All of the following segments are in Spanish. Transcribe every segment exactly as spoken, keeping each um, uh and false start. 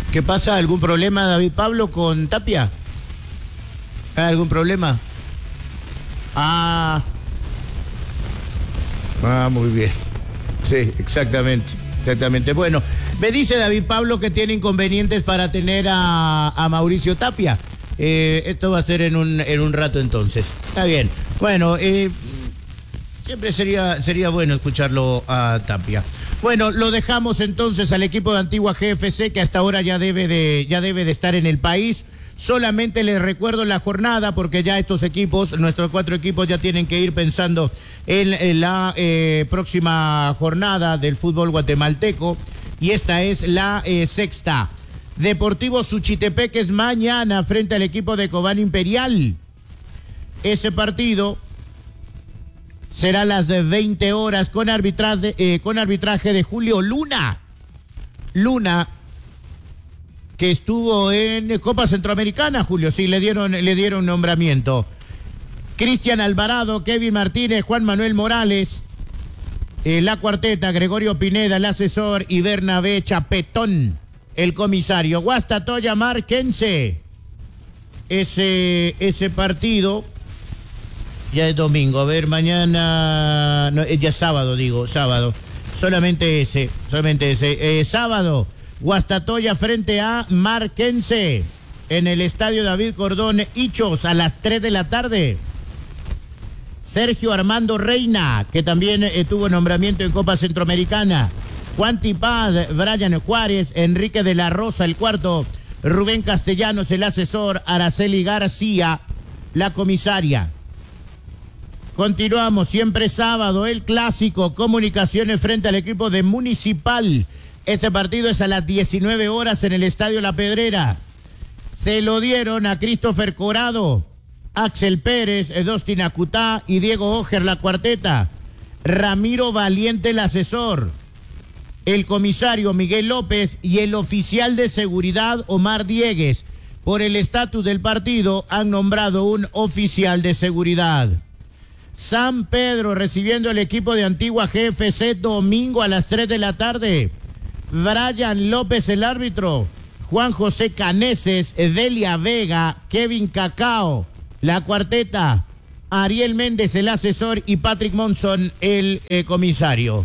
¿Qué pasa? ¿Algún problema, David Pablo, con Tapia? ¿Hay algún problema? Ah. Ah, muy bien. Sí, exactamente. Exactamente. Bueno, me dice David Pablo que tiene inconvenientes para tener a, a Mauricio Tapia. Eh, esto va a ser en un, en un rato entonces. Está bien. Bueno, eh, siempre sería, sería bueno escucharlo a Tapia. Bueno, lo dejamos entonces al equipo de Antigua G F C, que hasta ahora ya debe de, ya debe de estar en el país. Solamente les recuerdo la jornada, porque ya estos equipos, nuestros cuatro equipos, ya tienen que ir pensando en, en la eh, próxima jornada del fútbol guatemalteco. Y esta es la eh, sexta. Deportivo Suchitepeques mañana frente al equipo de Cobán Imperial. Ese partido será a las veinte horas con arbitraje, eh, con arbitraje de Julio Luna. Luna, que estuvo en Copa Centroamericana, Julio, sí, le dieron, le dieron nombramiento. Cristian Alvarado, Kevin Martínez, Juan Manuel Morales, eh, la cuarteta, Gregorio Pineda, el asesor, y Bernabé Chapetón, el comisario. Guastatoya Marquense. Ese, ese partido ya es domingo. A ver, mañana, no, ya es sábado, digo, sábado. Solamente ese, solamente ese. Eh, sábado, Guastatoya frente a Marquense en el estadio David Cordón Hichos a las tres de la tarde. Sergio Armando Reina, que también eh, tuvo nombramiento en Copa Centroamericana. Juan Tipaz, Brian Juárez, Enrique de la Rosa, el cuarto. Rubén Castellanos, el asesor. Araceli García, la comisaria. Continuamos, siempre sábado, el clásico, Comunicaciones frente al equipo de Municipal. Este partido es a las diecinueve horas en el Estadio La Pedrera. Se lo dieron a Christopher Corado, Axel Pérez, Edostin Acutá y Diego Oger, la cuarteta. Ramiro Valiente, el asesor. El comisario Miguel López y el oficial de seguridad Omar Diegues. Por el estatus del partido han nombrado un oficial de seguridad. San Pedro recibiendo el equipo de Antigua G F C domingo a las tres de la tarde. Brian López, el árbitro. Juan José Caneses, Delia Vega, Kevin Cacao, la cuarteta. Ariel Méndez, el asesor, y Patrick Monson, el eh, comisario.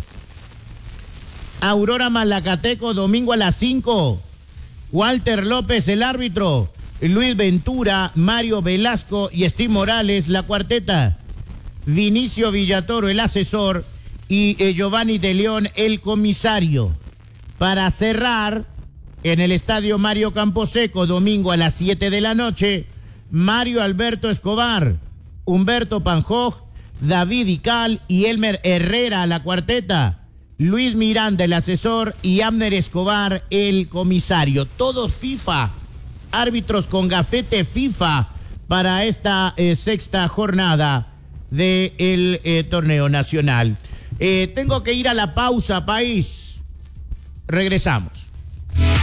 Aurora Malacateco, domingo a las cinco. Walter López, el árbitro. Luis Ventura, Mario Velasco y Steve Morales, la cuarteta. Vinicio Villatoro, el asesor, y eh, Giovanni de León, el comisario. Para cerrar, en el estadio Mario Camposeco, domingo a las siete de la noche, Mario Alberto Escobar, Humberto Panjoj, David Ical y Elmer Herrera, la cuarteta. Luis Miranda, el asesor, y Abner Escobar, el comisario. Todos FIFA, árbitros con gafete FIFA para esta eh, sexta jornada del eh, torneo nacional. Eh, tengo que ir a la pausa, país. Regresamos.